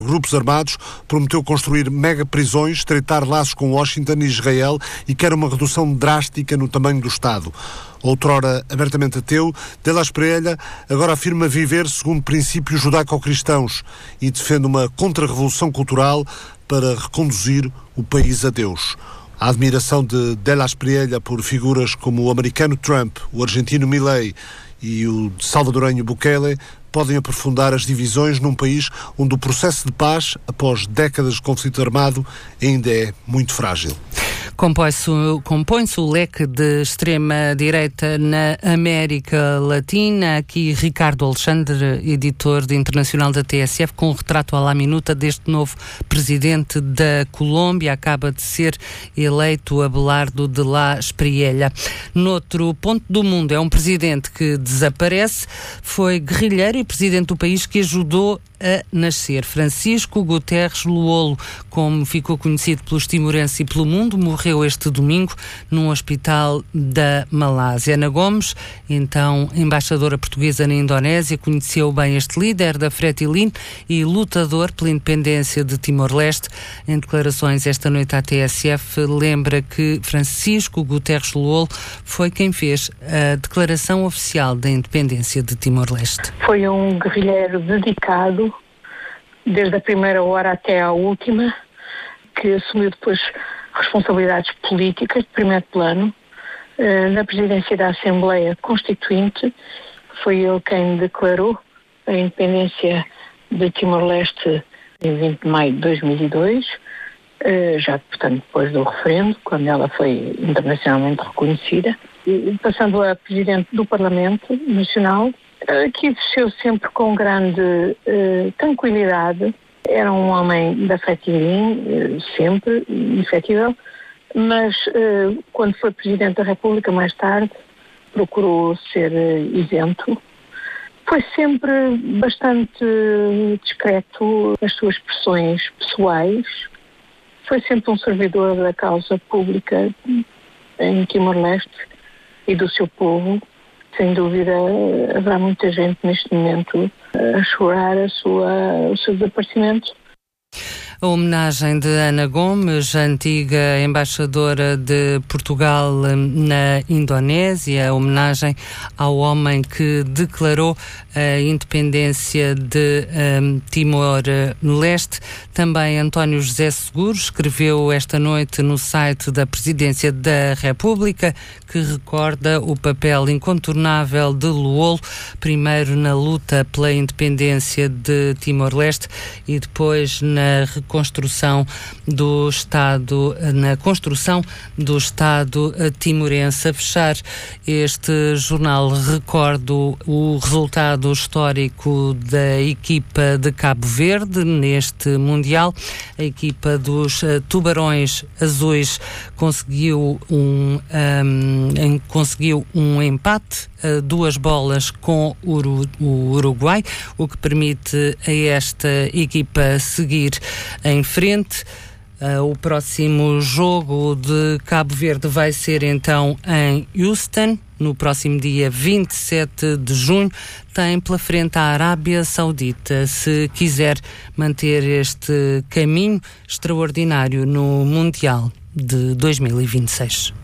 grupos armados, prometeu construir mega prisões, estreitar laços com Washington e Israel e quer uma redução drástica no tamanho do Estado. Outrora abertamente ateu, De La Espriella agora afirma viver segundo princípios judaico-cristãos e defende uma contra-revolução cultural para reconduzir o país a Deus. A admiração de La Espriella por figuras como o americano Trump, o argentino Milei e o salvadorenho Bukele podem aprofundar as divisões num país onde o processo de paz, após décadas de conflito armado, ainda é muito frágil. Compõe-se o leque de extrema-direita na América Latina. Aqui Ricardo Alexandre, editor de internacional da TSF, com um retrato à la minuta deste novo presidente da Colômbia. Acaba de ser eleito Abelardo de la Espriella. Noutro ponto do mundo, é um presidente que desaparece. Foi guerrilheiro e presidente do país que ajudou a nascer. Francisco Guterres Luolo, como ficou conhecido pelos timorenses e pelo mundo, morreu este domingo num hospital da Malásia. Ana Gomes, então embaixadora portuguesa na Indonésia, conheceu bem este líder da Fretilin e lutador pela independência de Timor-Leste. Em declarações esta noite à TSF, lembra que Francisco Guterres Luolo foi quem fez a declaração oficial da independência de Timor-Leste. Foi um guerrilheiro dedicado desde a primeira hora até à última, que assumiu depois responsabilidades políticas de primeiro plano. Na presidência da Assembleia Constituinte, foi ele quem declarou a independência de Timor-Leste em 20 de maio de 2002, já, portanto, depois do referendo, quando ela foi internacionalmente reconhecida, passando a presidente do Parlamento Nacional, que exerceu sempre com grande tranquilidade. Era um homem da Fretilin, sempre indefetível, mas quando foi Presidente da República, mais tarde, procurou ser isento. Foi sempre bastante discreto nas suas expressões pessoais. Foi sempre um servidor da causa pública em Timor-Leste e do seu povo. Sem dúvida, haverá muita gente neste momento a chorar o seu desaparecimento. A homenagem de Ana Gomes, antiga embaixadora de Portugal na Indonésia, a homenagem ao homem que declarou a independência de Timor-Leste. Também António José Seguro escreveu esta noite no site da Presidência da República, que recorda o papel incontornável de Luolo, primeiro na luta pela independência de Timor-Leste e depois na construção do Estado timorense. A fechar este jornal, recordo o resultado histórico da equipa de Cabo Verde neste Mundial. A equipa dos Tubarões Azuis conseguiu um empate a 2 bolas com o Uruguai, o que permite a esta equipa seguir em frente. O próximo jogo de Cabo Verde vai ser então em Houston, no próximo dia 27 de junho. Tem pela frente a Arábia Saudita, se quiser manter este caminho extraordinário no Mundial de 2026.